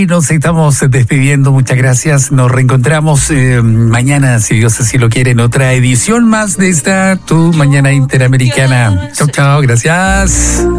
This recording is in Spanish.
aquí nos estamos despidiendo. Muchas gracias. Nos reencontramos mañana, si Dios así lo quiere, en otra edición más de esta Tu Mañana Interamericana. Chau, chau. Gracias.